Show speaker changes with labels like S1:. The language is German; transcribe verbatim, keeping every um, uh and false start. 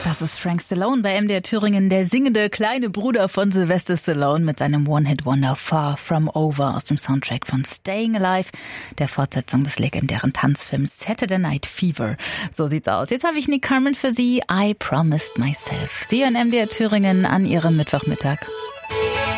S1: Das ist Frank Stallone bei M D R Thüringen, der singende kleine Bruder von Sylvester Stallone mit seinem One-Hit-Wonder Far From Over aus dem Soundtrack von Staying Alive, der Fortsetzung des legendären Tanzfilms Saturday Night Fever. So sieht's aus. Jetzt habe ich Nick Carmen für Sie, I Promised Myself. Sie hören M D R Thüringen an Ihrem Mittwochmittag.